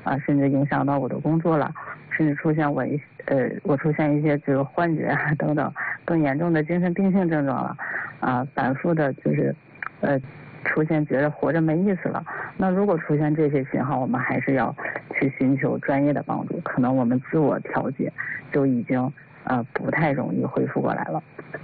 甚至影响到我的工作了，甚至出现我出现一些这个幻觉等等更严重的精神病性症状了，反复的就是出现觉得活着没意思了。那如果出现这些信号，我们还是要去寻求专业的帮助，可能我们自我调节就已经不太容易恢复过来了。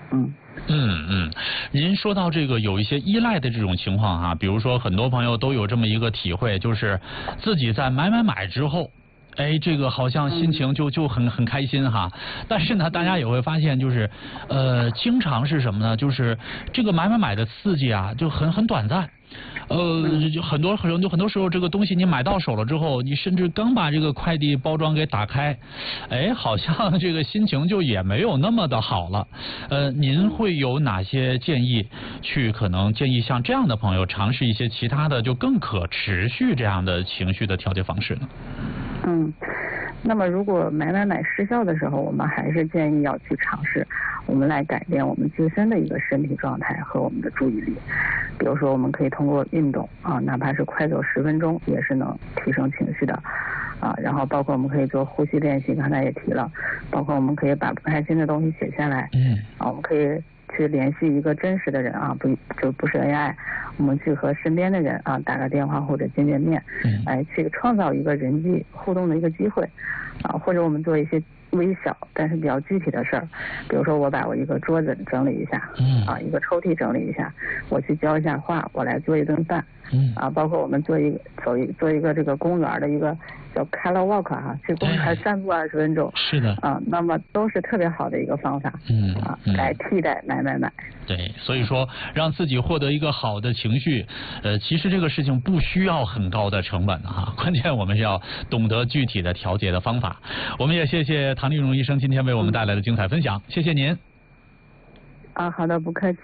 您说到这个有一些依赖的这种情况哈，比如说很多朋友都有这么一个体会，就是自己在买之后，这个好像心情就很开心哈，但是呢，大家也会发现就是经常是什么呢？就是这个买的刺激啊，就很短暂。就很多时候，这个东西你买到手了之后，你甚至刚把这个快递包装给打开，好像这个心情就也没有那么的好了。您会有哪些建议？可能建议像这样的朋友尝试一些其他的就更可持续这样的情绪的调节方式呢？ 那么如果买失效的时候，我们还是建议要去尝试我们来改变我们自身的一个身体状态和我们的注意力。比如说我们可以通过运动哪怕是快走10分钟也是能提升情绪的然后包括我们可以做呼吸练习，刚才也提了，包括我们可以把不开心的东西写下来，我们可以去联系一个真实的人不是 AI， 我们去和身边的人打个电话或者见面，去创造一个人际互动的一个机会或者我们做一些微小但是比较具体的事儿，比如说我把我一个桌子整理一下，一个抽屉整理一下，我去浇一下花，我来做一顿饭，包括我们做一个这个公园的一个叫 Color Walk 去公园散步20分钟， 是的， 那么都是特别好的一个方法，来替代买。 对，所以说让自己获得一个好的情绪，其实这个事情不需要很高的成本关键我们是要懂得具体的调节的方法。我们也谢谢唐丽蓉医生今天为我们带来的精彩分享，谢谢您。 好的，不客气。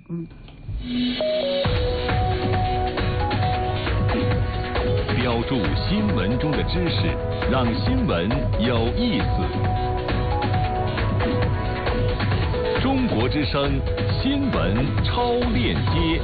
标注新闻中的知识，让新闻有意思。中国之声新闻超链接，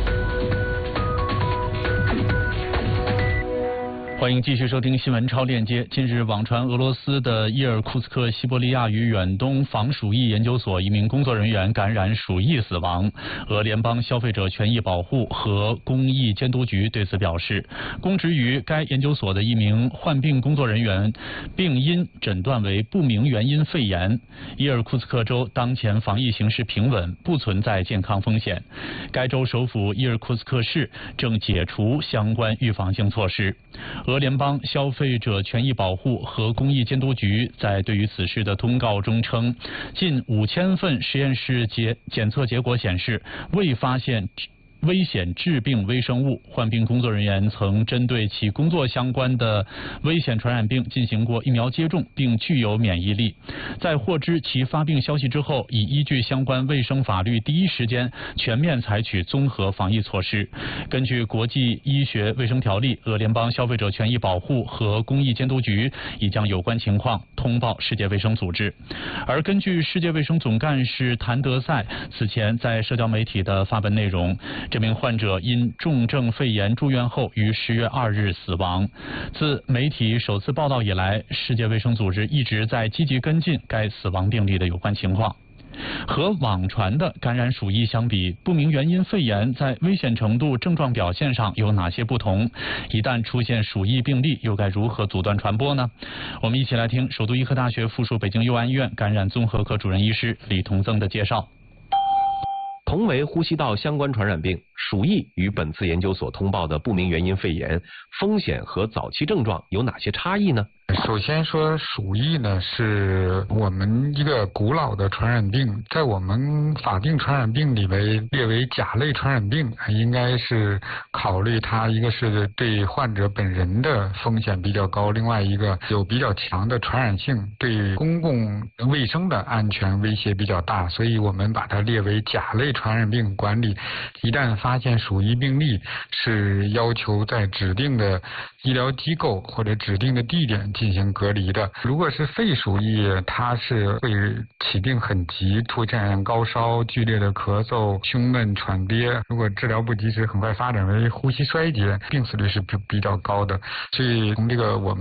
欢迎继续收听新闻超链接。近日，网传俄罗斯的伊尔库茨克西伯利亚与远东防鼠疫研究所一名工作人员感染鼠疫死亡。俄联邦消费者权益保护和公益监督局对此表示，公职于该研究所的一名患病工作人员病因诊断为不明原因肺炎。伊尔库茨克州当前防疫形势平稳，不存在健康风险。该州首府伊尔库茨克市正解除相关预防性措施。俄联邦消费者权益保护和公益监督局在对于此事的通告中称，近5000份实验室检测结果显示，未发现危险致病微生物。患病工作人员曾针对其工作相关的危险传染病进行过疫苗接种，并具有免疫力。在获知其发病消息之后，已依据相关卫生法律第一时间全面采取综合防疫措施。根据国际医学卫生条例，俄联邦消费者权益保护和公益监督局已将有关情况通报世界卫生组织。而根据世界卫生总干事谭德赛此前在社交媒体的发文内容，这名患者因重症肺炎住院后于10月2日死亡。自媒体首次报道以来，世界卫生组织一直在积极跟进该死亡病例的有关情况。和网传的感染鼠疫相比，不明原因肺炎在危险程度、症状表现上有哪些不同？一旦出现鼠疫病例，又该如何阻断传播呢？我们一起来听首都医科大学附属北京佑安医院感染综合科主任医师李同增的介绍。 同为呼吸道相关传染病，鼠疫与本次研究所通报的不明原因肺炎风险和早期症状有哪些差异呢？ 首先说，鼠疫呢是我们一个古老的传染病，在我们法定传染病里列为甲类传染病，应该是考虑它一个是对患者本人的风险比较高，另外一个有比较强的传染性，对公共卫生的安全威胁比较大，所以我们把它列为甲类传染病管理。一旦发现鼠疫病例，是要求在指定的医疗机构或者指定的地点进行隔离的。如果是肺鼠疫，它是会起病很急，出现高烧、剧烈的咳嗽、胸闷、喘憋，如果治疗不及时，很快发展为呼吸衰竭，病死率是比较高的。所以从这个我们